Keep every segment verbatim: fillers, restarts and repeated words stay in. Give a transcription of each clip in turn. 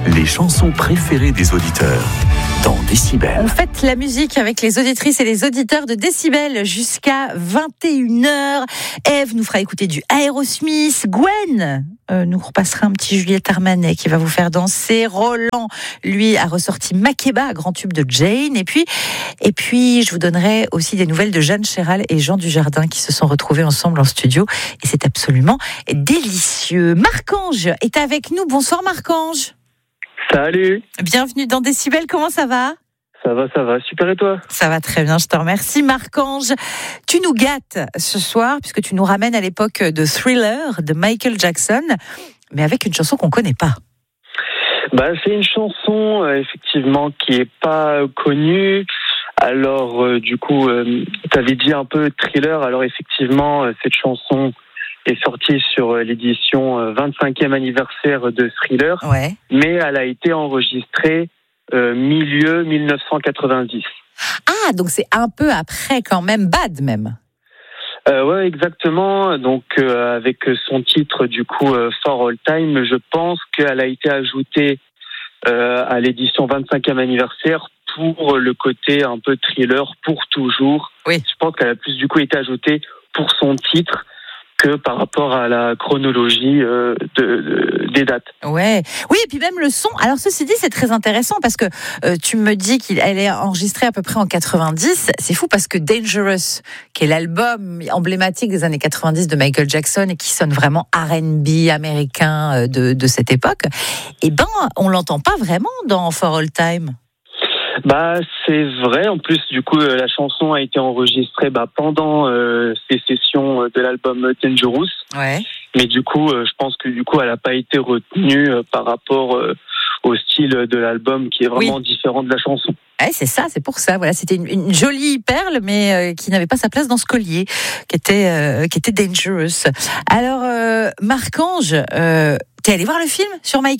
les chansons préférées des auditeurs dans Décibel. On fête la musique avec les auditrices et les auditeurs de Décibel jusqu'à vingt et une heures. Eve nous fera écouter du Aerosmith. Gwen euh, nous repassera un petit Juliette Armanet qui va vous faire danser. Roland, lui, a ressorti Makeba, grand tube de Jane. Et puis, et puis, je vous donnerai aussi des nouvelles de Jeanne Chéral et Jean Dujardin qui se sont retrouvés ensemble en studio. Et c'est absolument délicieux. Marc-Ange est avec nous. Bonsoir Marc-Ange. Salut. Bienvenue dans Décibel, comment ça va ? Ça va, ça va, super et toi ? Ça va très bien, je te remercie Marc-Ange. Tu nous gâtes ce soir puisque tu nous ramènes à l'époque de Thriller de Michael Jackson, mais avec une chanson qu'on ne connaît pas. Bah, c'est une chanson euh, effectivement qui n'est pas connue. Alors euh, du coup, euh, tu avais dit un peu Thriller, alors effectivement euh, cette chanson est sortie sur l'édition vingt-cinquième anniversaire de Thriller, ouais. Mais elle a été enregistrée euh, milieu dix-neuf cent quatre-vingt-dix. Ah, donc c'est un peu après quand même, Bad même. Euh, ouais, exactement. Donc euh, avec son titre du coup euh, For All Time, je pense qu'elle a été ajoutée euh, à l'édition vingt-cinquième anniversaire pour le côté un peu thriller pour toujours. Oui. Je pense qu'elle a plus du coup été ajoutée pour son titre que par rapport à la chronologie euh, de, de, des dates. Ouais, oui, et puis même le son. Alors ceci dit, c'est très intéressant parce que euh, tu me dis qu'elle est enregistrée à peu près en quatre-vingt-dix. C'est fou parce que Dangerous, qui est l'album emblématique des années quatre-vingt-dix de Michael Jackson et qui sonne vraiment R and B américain de, de cette époque, eh ben, on l'entend pas vraiment dans For All Time. Bah, c'est vrai. En plus, du coup, euh, la chanson a été enregistrée bah, pendant euh, ces sessions de l'album Dangerous. Ouais. Mais du coup, euh, je pense que du coup, elle n'a pas été retenue euh, par rapport euh, au style de l'album qui est vraiment oui. différent de la chanson. Ouais, c'est ça, c'est pour ça. Voilà, c'était une, une jolie perle, mais euh, qui n'avait pas sa place dans ce collier, qui était euh, qui était Dangerous. Alors, euh, Marc-Ange, euh, t'es allé voir le film sur Michael ?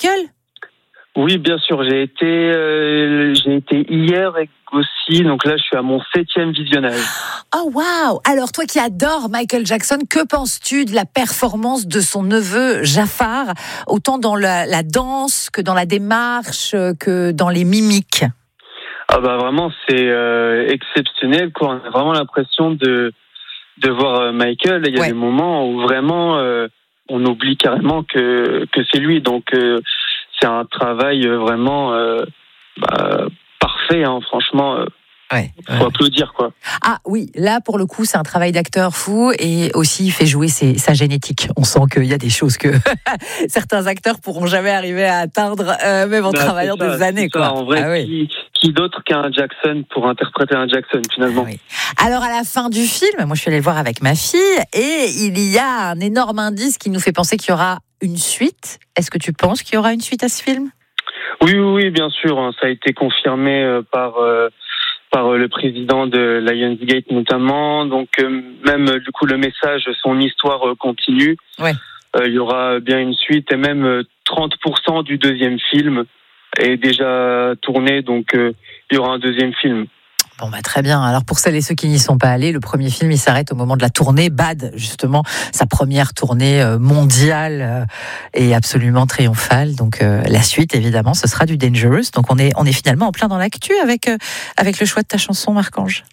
Oui, bien sûr. J'ai été, euh, j'ai été hier aussi. Donc là, je suis à mon septième visionnage. Oh waouh! Alors toi qui adores Michael Jackson, que penses-tu de la performance de son neveu Jafar, autant dans la, la danse que dans la démarche, que dans les mimiques? Ah bah vraiment, c'est euh, exceptionnel, quoi. On a vraiment l'impression de de voir Michael. Il y a ouais. des moments où vraiment euh, on oublie carrément que que c'est lui. Donc euh, c'est un travail vraiment euh, bah, parfait, hein, franchement. Euh, ouais, faut ouais. applaudir, quoi. Ah oui, là pour le coup, c'est un travail d'acteur fou et aussi il fait jouer ses, sa génétique. On sent qu'il y a des choses que certains acteurs pourront jamais arriver à atteindre, euh, même en bah, travaillant ça, des années, quoi. Ça, en vrai, ah, oui. qui, qui d'autre qu'un Jackson pour interpréter un Jackson finalement. Ah, oui. Alors à la fin du film, moi je suis allée le voir avec ma fille et il y a un énorme indice qui nous fait penser qu'il y aura une suite. Est-ce que tu penses qu'il y aura une suite à ce film ? Oui, oui, oui, bien sûr. Ça a été confirmé par euh, par le président de Lionsgate notamment. Donc euh, même du coup le message, son histoire continue. Ouais. Euh, il y aura bien une suite et même trente pour cent du deuxième film est déjà tourné. Donc euh, il y aura un deuxième film. Bon bah très bien. Alors pour celles et ceux qui n'y sont pas allés, le premier film il s'arrête au moment de la tournée Bad, justement sa première tournée mondiale et absolument triomphale. Donc euh, la suite évidemment ce sera du Dangerous. Donc on est on est finalement en plein dans l'actu avec euh, avec le choix de ta chanson, Marc-Ange.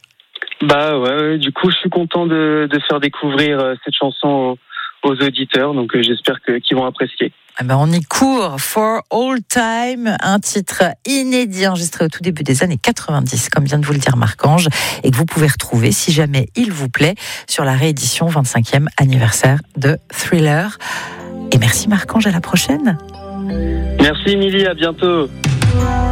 Bah ouais, ouais, du coup je suis content de de faire découvrir euh, cette chanson aux, aux auditeurs. Donc euh, j'espère que qu'ils vont apprécier. Eh ben on y court, For All Time, un titre inédit enregistré au tout début des années quatre-vingt-dix, comme vient de vous le dire Marc-Ange, et que vous pouvez retrouver, si jamais il vous plaît, sur la réédition vingt-cinquième anniversaire de Thriller. Et merci Marc-Ange, à la prochaine. Merci Émilie, à bientôt.